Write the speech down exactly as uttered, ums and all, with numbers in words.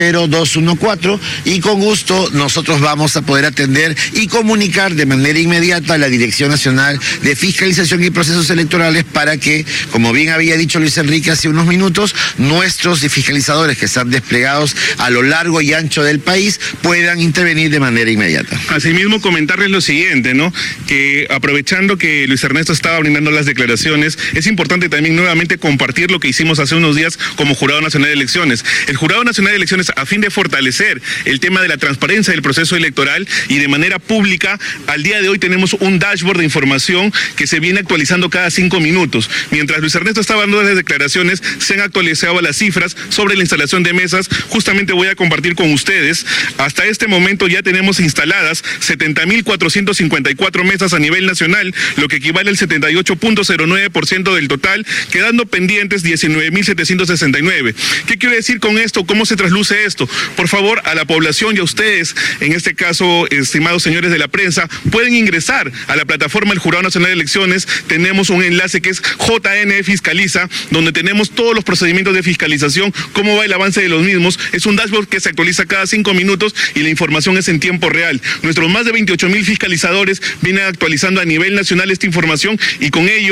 cero dos uno cuatro y con gusto nosotros vamos a poder atender y comunicar de manera inmediata a la Dirección Nacional de Fiscalización y Procesos Electorales para que, como bien había dicho Luis Enrique hace unos minutos, nuestros fiscalizadores que están desplegados a lo largo y ancho del país puedan intervenir de manera inmediata. Asimismo, comentarles lo siguiente, ¿no? Que aprovechando que Luis Ernesto estaba brindando las declaraciones, es importante también nuevamente compartir lo que hicimos hace unos días como Jurado Nacional de Elecciones. El Jurado Nacional de Elecciones, a fin de fortalecer el tema de la transparencia del proceso electoral y de manera pública, al día de hoy tenemos un dashboard de información que se viene actualizando cada cinco minutos. Mientras Luis Ernesto estaba dando las declaraciones, se han actualizado las cifras sobre la instalación de mesas. Justamente voy a compartir con ustedes, hasta este momento ya tenemos instaladas setenta mil cuatrocientas cincuenta y cuatro mesas a nivel nacional, lo que equivale al setenta y ocho punto cero nueve por ciento del total, quedando pendientes diecinueve mil setecientos sesenta y nueve. ¿Qué quiere decir con esto? ¿Cómo se trasluce esto? Por favor, a la población y a ustedes, en este caso, estimados señores de la prensa, pueden ingresar a la plataforma del Jurado Nacional de Elecciones. Tenemos un enlace que es J N Fiscaliza, donde tenemos todos los procedimientos de fiscalización, cómo va el avance de los mismos. Es un dashboard que se actualiza cada cinco minutos y la información es en tiempo real. Nuestros más de veintiocho mil fiscalizadores vienen actualizando a nivel nacional esta información y con ello